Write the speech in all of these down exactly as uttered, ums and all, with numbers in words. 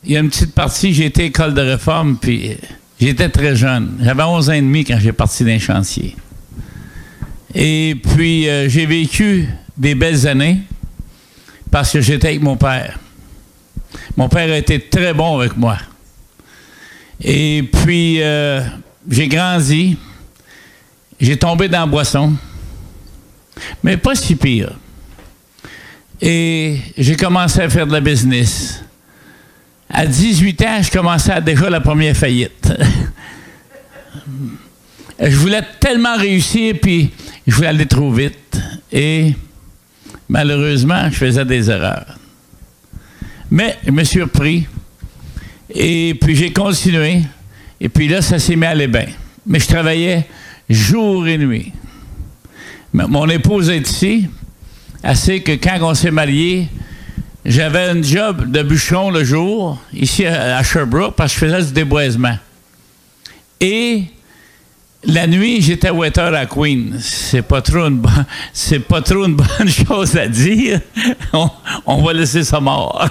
il y a une petite partie, j'ai été école de réforme, puis j'étais très jeune. J'avais onze ans et demi quand j'ai parti d'un chantier. Et puis, euh, j'ai vécu des belles années parce que j'étais avec mon père. Mon père a été très bon avec moi. Et puis, euh, j'ai grandi. J'ai tombé dans la boisson. Mais pas si pire. Et j'ai commencé à faire de la business. À dix-huit ans, je commençais à déjà la première faillite. Je voulais tellement réussir, puis je voulais aller trop vite. Et malheureusement, je faisais des erreurs. Mais je me suis repris. Et puis j'ai continué. Et puis là, ça s'est mis à aller bien. Mais je travaillais jour et nuit. Mon épouse est ici. Elle sait que quand on s'est mariés, j'avais un job de bûcheron le jour, ici à Sherbrooke, parce que je faisais du déboisement. Et la nuit, j'étais waiter à Queen. C'est pas trop une, bo- c'est pas trop une bonne chose à dire. On, on va laisser ça mort.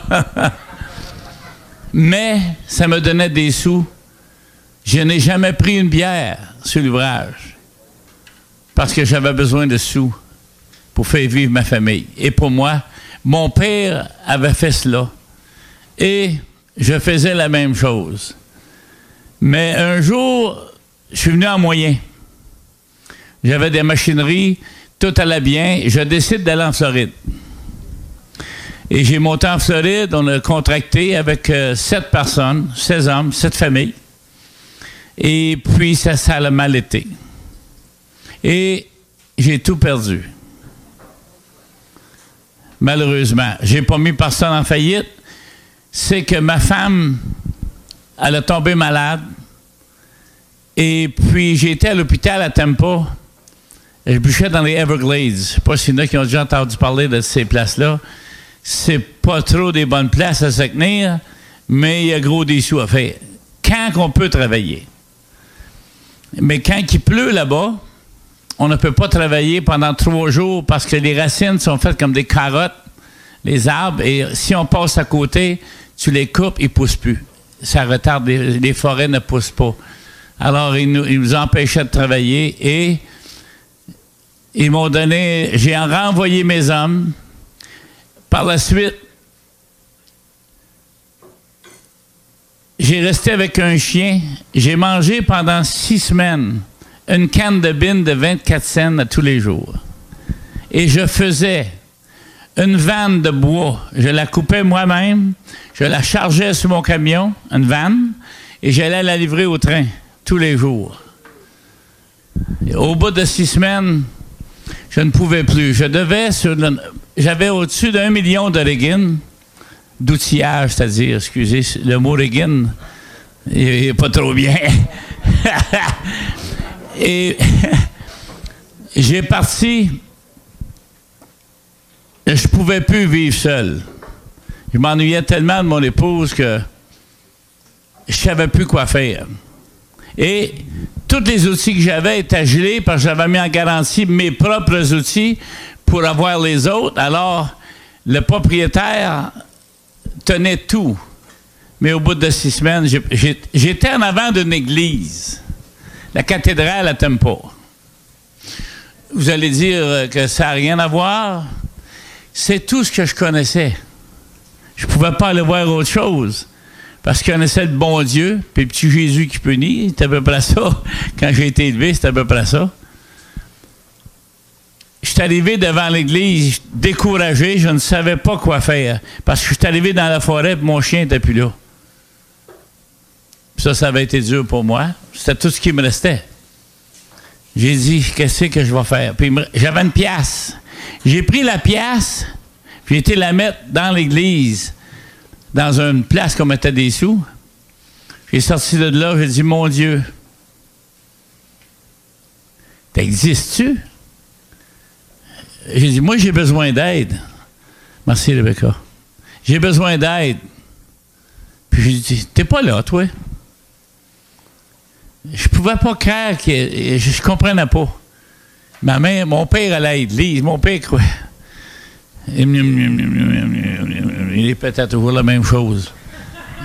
Mais ça me donnait des sous. Je n'ai jamais pris une bière sur l'ouvrage parce que j'avais besoin de sous pour faire vivre ma famille. Et pour moi, mon père avait fait cela. Et je faisais la même chose. Mais un jour, je suis venu en moyen. J'avais des machineries, tout allait bien. Je décide d'aller en Floride. Et j'ai monté en Floride, on a contracté avec euh, sept personnes, seize hommes, sept familles. Et puis, ça, ça a mal été. Et j'ai tout perdu. Malheureusement. J'ai pas mis personne en faillite. C'est que ma femme, elle a tombé malade. Et puis, j'ai été à l'hôpital à Tampa. Je bûchais dans les Everglades. Je ne sais pas s'il y en a qui ont déjà entendu parler de ces places-là. C'est pas trop des bonnes places à se tenir, mais il y a gros des sous à faire. Quand on peut travailler. Mais quand il pleut là-bas, on ne peut pas travailler pendant trois jours parce que les racines sont faites comme des carottes, les arbres, et si on passe à côté, tu les coupes, ils ne poussent plus. Ça retarde, les, les forêts ne poussent pas. Alors, ils nous, ils nous empêchaient de travailler et ils m'ont donné, j'ai renvoyé mes hommes. Par la suite, j'ai resté avec un chien. J'ai mangé pendant six semaines une canne de bine de vingt-quatre cents à tous les jours. Et je faisais une vanne de bois. Je la coupais moi-même. Je la chargeais sur mon camion, une vanne, et j'allais la livrer au train tous les jours. Et au bout de six semaines, je ne pouvais plus. Je devais sur le, j'avais au-dessus d'un million de riggins, d'outillage, c'est-à-dire, excusez, le mot riggin, il n'est pas trop bien. Et j'ai parti, je ne pouvais plus vivre seul. Je m'ennuyais tellement de mon épouse que je ne savais plus quoi faire. Et tous les outils que j'avais étaient gelés parce que j'avais mis en garantie mes propres outils pour avoir les autres. Alors, le propriétaire tenait tout. Mais au bout de six semaines, j'ai, j'ai, j'étais en avant d'une église, la cathédrale à Tampa. Vous allez dire que ça n'a rien à voir. C'est tout ce que je connaissais. Je ne pouvais pas aller voir autre chose. Parce qu'il connaissait le bon Dieu, puis le petit Jésus qui punit, c'était à peu près ça. Quand j'ai été élevé, c'était à peu près ça. Je suis arrivé devant l'église, découragé, je ne savais pas quoi faire. Parce que je suis arrivé dans la forêt, et mon chien n'était plus là. Puis ça, ça avait été dur pour moi. C'était tout ce qui me restait. J'ai dit, qu'est-ce que je vais faire? Puis j'avais une pièce. J'ai pris la pièce, puis j'ai été la mettre dans l'église. Dans une place qu'on mettait des sous. J'ai sorti de là, j'ai dit, mon Dieu, t'existes-tu? J'ai dit, moi, j'ai besoin d'aide. Merci, Rebecca. J'ai besoin d'aide. Puis j'ai dit, t'es pas là, toi? Je pouvais pas croire que je, je comprenais pas. Ma mère, mon père allait à l'église, mon père croit. Il répétait toujours la même chose.